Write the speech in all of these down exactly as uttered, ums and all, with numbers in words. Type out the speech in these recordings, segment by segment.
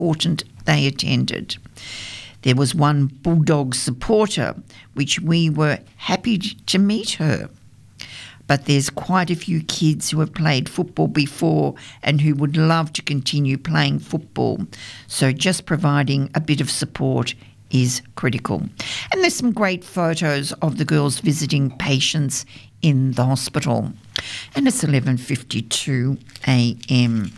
important they attended. There was one Bulldog supporter, which we were happy to meet her. But there's quite a few kids who have played football before and who would love to continue playing football. So just providing a bit of support is critical. And there's some great photos of the girls visiting patients in the hospital. And it's eleven fifty-two a m.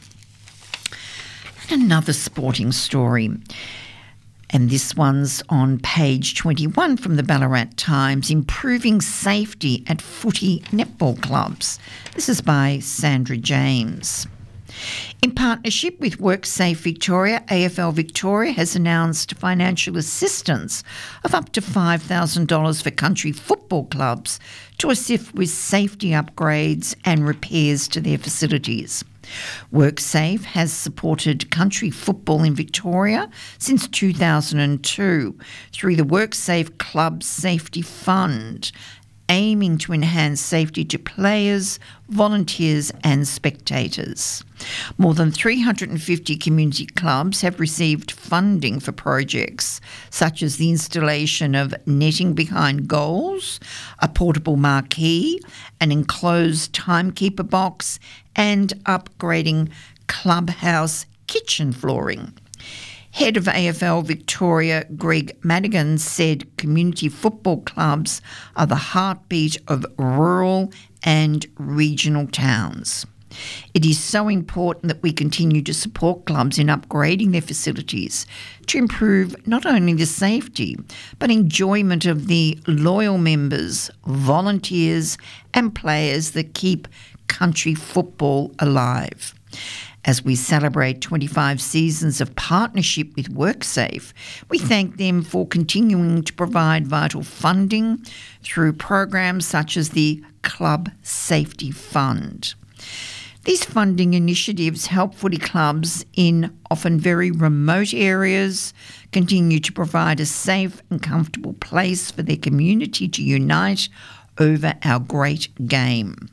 And another sporting story. And this one's on page twenty-one from the Ballarat Times, improving safety at footy netball clubs. This is by Sandra James. In partnership with WorkSafe Victoria, A F L Victoria has announced financial assistance of up to five thousand dollars for country football clubs to assist with safety upgrades and repairs to their facilities. WorkSafe has supported country football in Victoria since two thousand two through the WorkSafe Club Safety Fund, aiming to enhance safety to players, volunteers and spectators. More than three hundred fifty community clubs have received funding for projects such as the installation of netting behind goals, a portable marquee, an enclosed timekeeper box and upgrading clubhouse kitchen flooring. Head of A F L Victoria, Greg Madigan, said community football clubs are the heartbeat of rural and regional towns. It is so important that we continue to support clubs in upgrading their facilities to improve not only the safety but enjoyment of the loyal members, volunteers and players that keep country football alive. As we celebrate twenty-five seasons of partnership with WorkSafe, we thank them for continuing to provide vital funding through programs such as the Club Safety Fund. These funding initiatives help footy clubs in often very remote areas continue to provide a safe and comfortable place for their community to unite over our great game.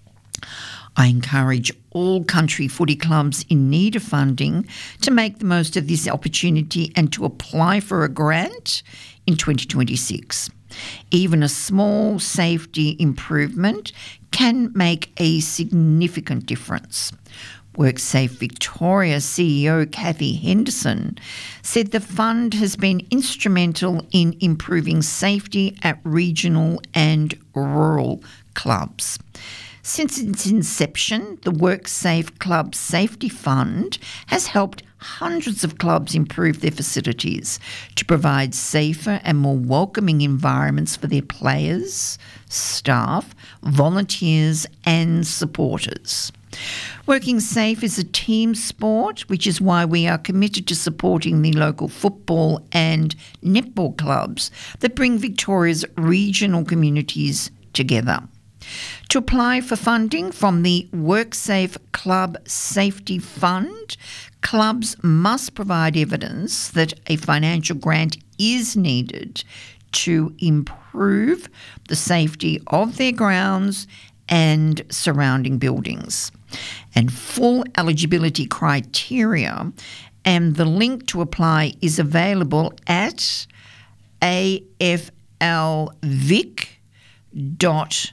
I encourage all country footy clubs in need of funding to make the most of this opportunity and to apply for a grant in twenty twenty-six. Even a small safety improvement can make a significant difference. WorkSafe Victoria C E O Kathy Henderson said the fund has been instrumental in improving safety at regional and rural clubs. Since its inception, the WorkSafe Club Safety Fund has helped hundreds of clubs improve their facilities to provide safer and more welcoming environments for their players, staff, volunteers and supporters. Working safe is a team sport, which is why we are committed to supporting the local football and netball clubs that bring Victoria's regional communities together. To apply for funding from the WorkSafe Club Safety Fund, clubs must provide evidence that a financial grant is needed to improve the safety of their grounds and surrounding buildings. And full eligibility criteria and the link to apply is available at a f l vic dot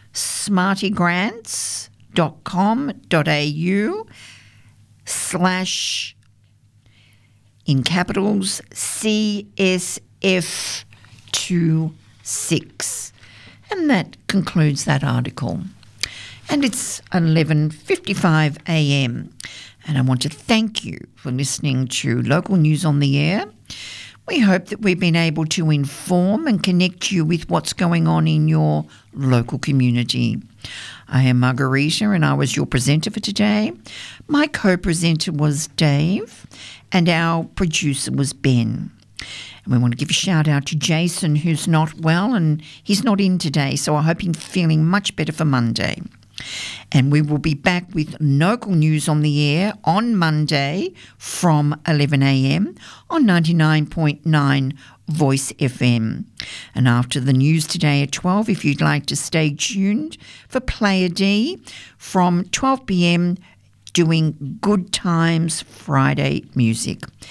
smartygrants dot com dot a u slash in capitals C S F twenty-six. And that concludes that article. And it's eleven fifty-five a m and I want to thank you for listening to Local News on the Air. We hope that we've been able to inform and connect you with what's going on in your local community. I am Margarita and I was your presenter for today. My co-presenter was Dave and our producer was Ben. And we want to give a shout out to Jason, who's not well and he's not in today, so I hope he's feeling much better for Monday. And we will be back with Local News on the Air on Monday from eleven a m on ninety-nine point nine Voice F M. And after the news today at twelve, if you'd like to stay tuned for Player D from twelve p m, doing Good Times Friday music.